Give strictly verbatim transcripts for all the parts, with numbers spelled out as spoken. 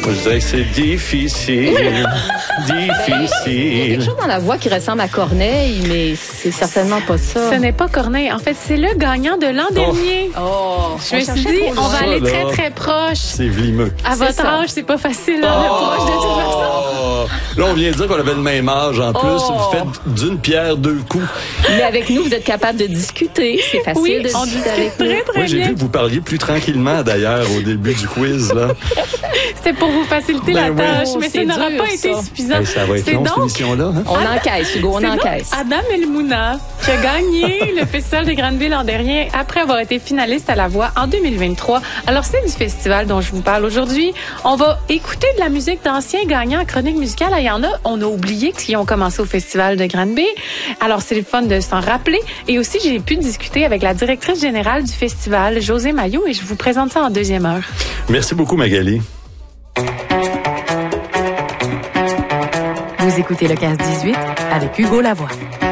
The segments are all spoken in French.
Je dirais que c'est difficile. difficile. Il y a quelque chose dans la voix qui ressemble à Corneille, mais c'est certainement pas ça. Ce n'est pas Corneille. En fait, c'est le gagnant de l'an Oh. dernier. Oh, Je me suis dit, on va Ça, aller là, très, très proche. C'est vlimeux. À votre ça. âge, c'est pas facile d'aller proche de toute façon. Oh! Là, on vient de dire qu'on avait le même âge. En plus, Oh. vous faites d'une pierre deux coups. Mais avec nous, vous êtes capable de discuter. C'est facile Oui, de on discuter avec discute nous. très, très Oui, j'ai bien. vu que vous parliez plus tranquillement, d'ailleurs, au début du quiz. Là. C'était pour vous faciliter Ben la oui. tâche, Oh, mais c'est ça n'aura dur, pas été ça. suffisant. Hey, ça va être C'est long, cette donc émission-là. Hein? On encaisse, Hugo, on C'est donc encaisse. Adam Elmouna qui a gagné le Festival de Granby l'an dernier après avoir été finaliste à La Voix en deux mille vingt-trois. Alors, c'est du festival dont je vous parle aujourd'hui. On va écouter de la musique d'anciens gagnants en chronique musicale. Il y en a, on a oublié qu'ils ont commencé au Festival de Granby. Alors, c'est le fun de s'en rappeler. Et aussi, j'ai pu discuter avec la directrice générale du festival, José Maillot, et je vous présente ça en deuxième heure. Merci beaucoup, Magali. Vous écoutez le quinze dix-huit avec Hugo Lavoie.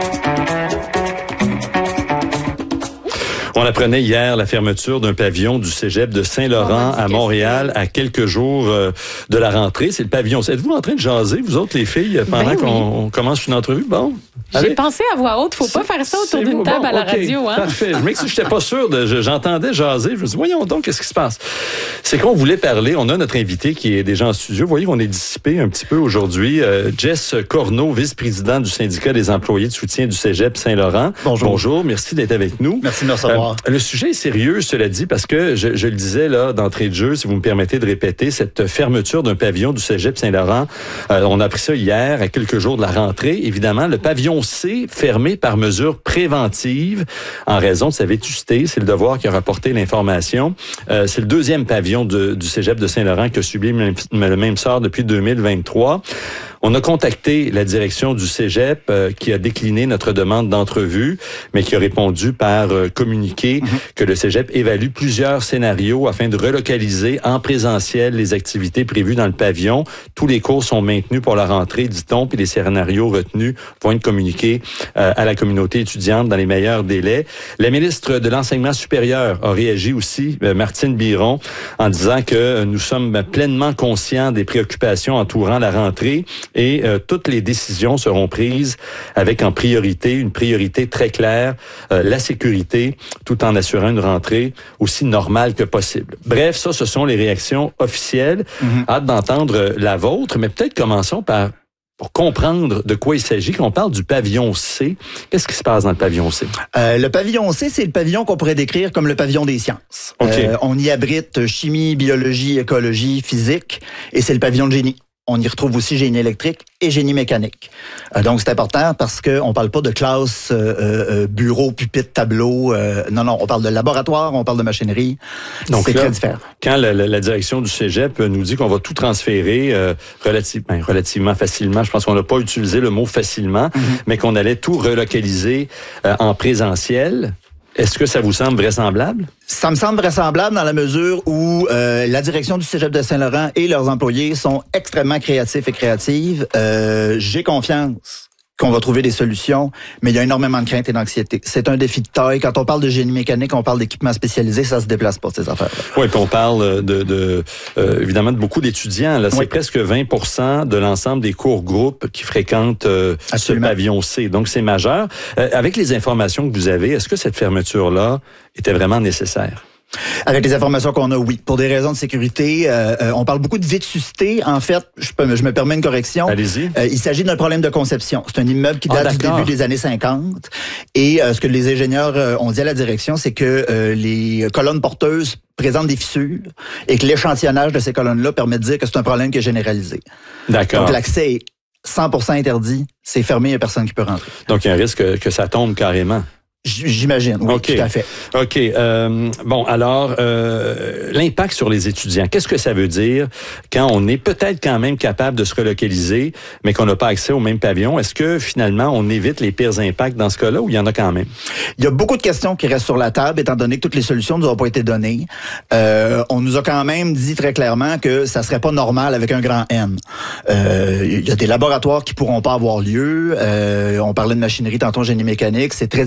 On apprenait hier la fermeture d'un pavillon du cégep de Saint-Laurent à Montréal à quelques jours euh, de la rentrée. C'est le pavillon. Êtes-vous en train de jaser, vous autres, les filles, pendant Ben oui. qu'on on commence une entrevue? Bon. J'ai Allez. pensé à voix haute. Faut pas faire ça autour C'est d'une bon, table à la ok, radio, hein? Parfait. Je m'excuse, j'étais pas sûr. De, je- j'entendais jaser. Je me dis, voyons donc, qu'est-ce qui se passe? C'est qu'on voulait parler. On a notre invité qui est déjà en studio. Vous voyez qu'on est dissipé un petit peu aujourd'hui. Euh, Jess Corneau, vice-président du syndicat des employés de soutien du cégep Saint-Laurent. Bonjour. Bonjour. Merci d'être avec nous. Merci de me recevoir. Euh, le sujet est sérieux, cela dit, parce que je, je le disais là d'entrée de jeu, si vous me permettez de répéter, cette fermeture d'un pavillon du cégep Saint-Laurent, euh, on a appris ça hier, à quelques jours de la rentrée. Évidemment, le pavillon C, fermé par mesure préventive en raison de sa vétusté. C'est le Devoir qui a rapporté l'information. Euh, c'est le deuxième pavillon de, du cégep de Saint-Laurent qui a subi le même, le même sort depuis deux mille vingt-trois. On a contacté la direction du cégep euh, qui a décliné notre demande d'entrevue, mais qui a répondu par euh, communiqué mm-hmm. que le cégep évalue plusieurs scénarios afin de relocaliser en présentiel les activités prévues dans le pavillon. Tous les cours sont maintenus pour la rentrée, dit-on, puis les scénarios retenus vont être communiqués euh, à la communauté étudiante dans les meilleurs délais. La ministre de l'Enseignement supérieur a réagi aussi, euh, Martine Biron, en disant que euh, nous sommes pleinement conscients des préoccupations entourant la rentrée et euh, toutes les décisions seront prises avec en priorité, une priorité très claire, euh, la sécurité, tout en assurant une rentrée aussi normale que possible. Bref, ça, ce sont les réactions officielles. Mm-hmm. Hâte d'entendre la vôtre, mais peut-être commençons par pour comprendre de quoi il s'agit. Quand on parle du pavillon C, qu'est-ce qui se passe dans le pavillon C? Euh, le pavillon C, c'est le pavillon qu'on pourrait décrire comme le pavillon des sciences. Okay. Euh, on y abrite chimie, biologie, écologie, physique, et c'est le pavillon de génie. On y retrouve aussi génie électrique et génie mécanique. Euh, donc, c'est important parce qu'on ne parle pas de classe, euh, euh, bureau, pupitre, tableau. Euh, non, non, on parle de laboratoire, on parle de machinerie. Donc, c'est là, très différent. Quand la, la, la direction du cégep nous dit qu'on va tout transférer euh, relative, ben, relativement facilement, je pense qu'on n'a pas utilisé le mot facilement, mm-hmm. mais qu'on allait tout relocaliser euh, en présentiel, est-ce que ça vous semble vraisemblable? Ça me semble vraisemblable dans la mesure où euh, la direction du cégep de Saint-Laurent et leurs employés sont extrêmement créatifs et créatives. Euh, j'ai confiance qu'on va trouver des solutions, mais il y a énormément de crainte et d'anxiété. C'est un défi de taille. Quand on parle de génie mécanique, on parle d'équipements spécialisés, ça se déplace pas, ces affaires. Oui, puis on parle de, de euh, évidemment de beaucoup d'étudiants. Là, c'est oui. presque vingt pour cent de l'ensemble des cours groupes qui fréquentent euh, ce pavillon C. Donc, c'est majeur. Euh, avec les informations que vous avez, est-ce que cette fermeture-là était vraiment nécessaire? Avec les informations qu'on a, oui. Pour des raisons de sécurité, euh, euh, on parle beaucoup de vétusté. En fait, je, peux, je me permets une correction. Allez-y. Euh, il s'agit d'un problème de conception. C'est un immeuble qui date ah, du début des années cinquante. Et euh, ce que les ingénieurs euh, ont dit à la direction, c'est que euh, les colonnes porteuses présentent des fissures et que l'échantillonnage de ces colonnes-là permet de dire que c'est un problème qui est généralisé. D'accord. Donc, l'accès est cent pour cent interdit. C'est fermé, il n'y a personne qui peut rentrer. Donc, il y a un risque que, que ça tombe carrément. J'imagine, oui, okay. tout à fait. OK. Euh, bon, alors, euh, l'impact sur les étudiants, qu'est-ce que ça veut dire quand on est peut-être quand même capable de se relocaliser, mais qu'on n'a pas accès au même pavillon? Est-ce que, finalement, on évite les pires impacts dans ce cas-là ou il y en a quand même? Il y a beaucoup de questions qui restent sur la table, étant donné que toutes les solutions ne nous ont pas été données. Euh, on nous a quand même dit très clairement que ça serait pas normal avec un grand N. Euh, il y a des laboratoires qui pourront pas avoir lieu. Euh, on parlait de machinerie, tantôt génie mécanique. C'est très difficile de trouver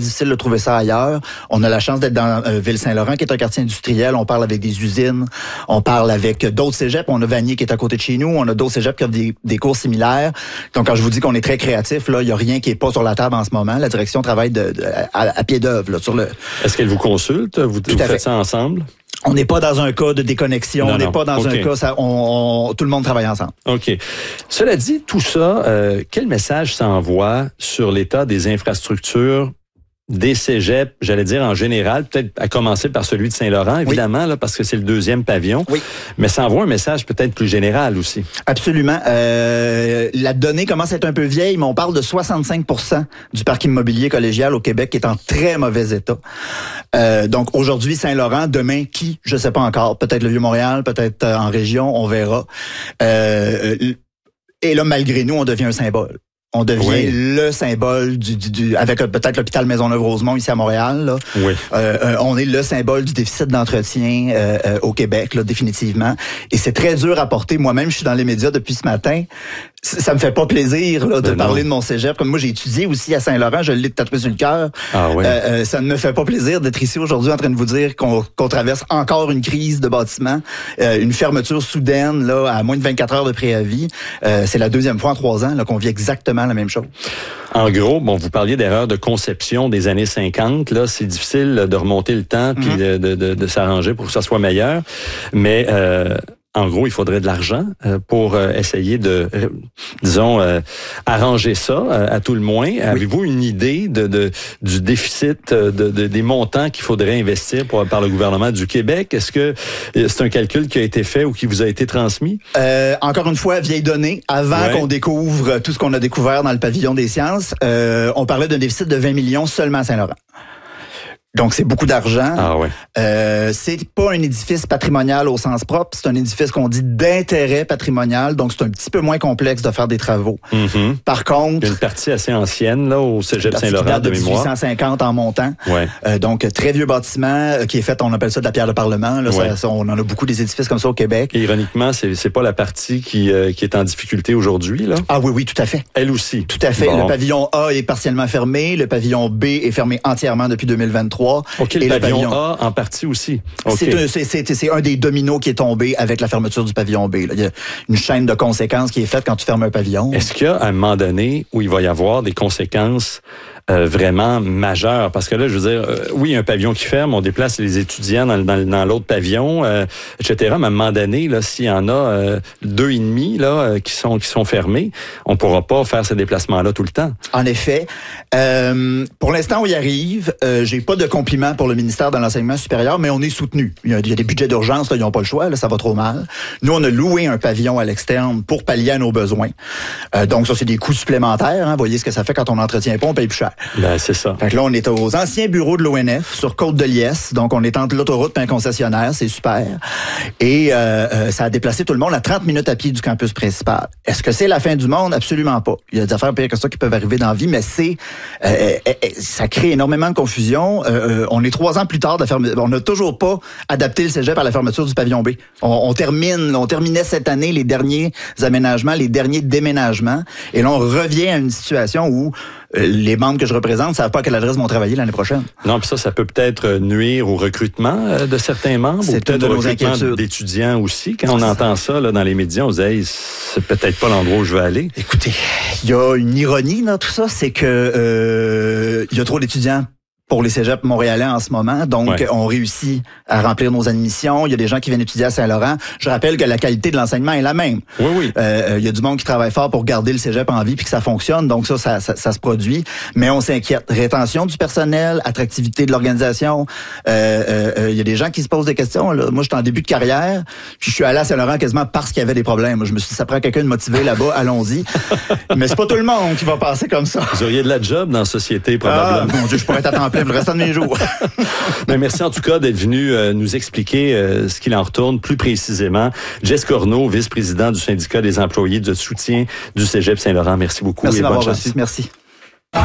trouver ça ailleurs. On a la chance d'être dans euh, Ville-Saint-Laurent, qui est un quartier industriel. On parle avec des usines, on parle avec d'autres cégeps. On a Vanier qui est à côté de chez nous. On a d'autres cégeps qui offrent des, des cours similaires. Donc, quand je vous dis qu'on est très créatif, là, il y a rien qui est pas sur la table en ce moment. La direction travaille de, de, à, à pied d'œuvre là, sur le. Est-ce qu'elle vous consulte? Vous, vous faites ça ensemble? On n'est pas dans un cas de déconnexion, non, on n'est pas dans okay. un cas, ça, on, on, tout le monde travaille ensemble. OK. Cela dit, tout ça, euh, quel message ça envoie sur l'état des infrastructures des cégeps, j'allais dire en général, peut-être à commencer par celui de Saint-Laurent, évidemment, oui. là, parce que c'est le deuxième pavillon, oui. mais ça envoie un message peut-être plus général aussi. Absolument. Euh, la donnée commence à être un peu vieille, mais on parle de soixante-cinq pour cent du parc immobilier collégial au Québec qui est en très mauvais état. Euh, donc aujourd'hui, Saint-Laurent, demain, qui? Je sais pas encore. Peut-être le Vieux-Montréal, peut-être euh, en région, on verra. Euh, et là, malgré nous, on devient un symbole. On devient oui. le symbole du, du, du avec peut-être l'hôpital Maisonneuve-Rosemont ici à Montréal. Là. Oui. Euh, euh, on est le symbole du déficit d'entretien euh, euh, au Québec, là, définitivement. Et c'est très dur à porter. Moi-même, je suis dans les médias depuis ce matin. Ça me fait pas plaisir là, de ben parler non. de mon cégep. Comme moi, j'ai étudié aussi à Saint-Laurent, je l'ai tatoué sur le cœur. Ah oui. euh, euh, ça ne me fait pas plaisir d'être ici aujourd'hui en train de vous dire qu'on, qu'on traverse encore une crise de bâtiment, euh, une fermeture soudaine là à moins de vingt-quatre heures de préavis. Euh, c'est la deuxième fois en trois ans là, qu'on vit exactement la même chose. En gros, bon, vous parliez d'erreurs de conception des années cinquante. Là, c'est difficile de remonter le temps puis mm-hmm. de, de, de, de s'arranger pour que ça soit meilleur. Mais euh, en gros, il faudrait de l'argent euh, pour euh, essayer de, euh, disons, euh, arranger ça, euh, à tout le moins. Oui. Avez-vous une idée de, de du déficit, de, de des montants qu'il faudrait investir pour, par le gouvernement du Québec? Est-ce que c'est un calcul qui a été fait ou qui vous a été transmis? Euh, encore une fois, vieille donnée. Avant ouais. qu'on découvre tout ce qu'on a découvert dans le pavillon des sciences, euh, on parlait d'un déficit de vingt millions seulement à Saint-Laurent. Donc, c'est beaucoup d'argent. Ah ouais. Euh, c'est pas un édifice patrimonial au sens propre. C'est un édifice qu'on dit d'intérêt patrimonial. Donc, c'est un petit peu moins complexe de faire des travaux. Mm-hmm. Par contre... Il y a une partie assez ancienne, là, au Cégep Saint-Laurent, de mémoire. dix-huit cent cinquante en montant. Ouais. Euh, donc, très vieux bâtiment euh, qui est fait, on appelle ça de la pierre de parlement. Là, ouais. ça, ça, on en a beaucoup des édifices comme ça au Québec. Et ironiquement, c'est, c'est pas la partie qui, euh, qui est en difficulté aujourd'hui, là? Ah oui, oui, tout à fait. Elle aussi. Tout à fait. Bon. Le pavillon A est partiellement fermé. Le pavillon B est fermé entièrement depuis deux mille vingt-trois. OK, le pavillon pavillon A en partie aussi. Okay. C'est, un, c'est, c'est, c'est un des dominos qui est tombé avec la fermeture du pavillon B. Là. Il y a une chaîne de conséquences qui est faite quand tu fermes un pavillon. Est-ce qu'il y a un moment donné où il va y avoir des conséquences Euh, vraiment majeur, parce que là, je veux dire, euh, oui, un pavillon qui ferme, on déplace les étudiants dans, dans, dans l'autre pavillon, euh, et cetera. Mais à un moment donné, là, s'il y en a euh, deux et demi là euh, qui sont qui sont fermés, on pourra pas faire ces déplacements-là tout le temps. En effet, euh, pour l'instant, on y arrive. Euh, j'ai pas de compliments pour le ministère de l'enseignement supérieur, mais on est soutenu. Il y a, il y a des budgets d'urgence, là, ils n'ont pas le choix, là, ça va trop mal. Nous, on a loué un pavillon à l'externe pour pallier à nos besoins. Euh, donc ça, c'est des coûts supplémentaires. Hein. Vous voyez ce que ça fait quand on n'entretient pas, on paye plus cher. Ben, c'est ça. Fait que là, on est aux anciens bureaux de l'O N F sur Côte-de-Liesse. Donc, on est entre l'autoroute et un concessionnaire. C'est super. Et euh, euh, ça a déplacé tout le monde à trente minutes à pied du campus principal. Est-ce que c'est la fin du monde? Absolument pas. Il y a des affaires pires que ça qui peuvent arriver dans la vie, mais c'est euh, euh, euh, ça crée énormément de confusion. Euh, euh, on est trois ans plus tard de fermer. On n'a toujours pas adapté le cégep à la fermeture du pavillon B. On, on termine, on terminait cette année les derniers aménagements, les derniers déménagements. Et là, on revient à une situation où les membres que je représente ne savent pas à quelle adresse vont travailler l'année prochaine. Non, puis ça, ça peut peut-être nuire au recrutement de certains membres, c'est ou peut-être de au nos recrutement inquiétudes. D'étudiants aussi. Quand on entend ça là, dans les médias, on se dit hey, c'est peut-être pas l'endroit où je veux aller. Écoutez, il y a une ironie dans tout ça, c'est que euh, il y a trop d'étudiants pour les cégeps montréalais en ce moment. Donc, ouais. on réussit à remplir nos admissions. Il y a des gens qui viennent étudier à Saint-Laurent. Je rappelle que la qualité de l'enseignement est la même. Oui, oui. Euh, il y a du monde qui travaille fort pour garder le cégep en vie puis que ça fonctionne. Donc, ça, ça, ça, ça se produit. Mais on s'inquiète. Rétention du personnel, attractivité de l'organisation. Euh, euh, il y a des gens qui se posent des questions. Là. Moi, j'étais en début de carrière. Puis, je suis allé à Saint-Laurent quasiment parce qu'il y avait des problèmes. Je me suis dit, ça prend quelqu'un de motivé là-bas. Allons-y. Mais c'est pas tout le monde qui va passer comme ça. Vous auriez de la job dans la société, probablement. Ah, mon Dieu, je pourrais être à temps plein pour le restant de mes jours. Mais merci en tout cas d'être venu euh, nous expliquer euh, ce qu'il en retourne plus précisément. Jess Corneau, vice-président du syndicat des employés de soutien du Cégep Saint-Laurent. Merci beaucoup. Merci et d'avoir bonne chance. reçu. Merci.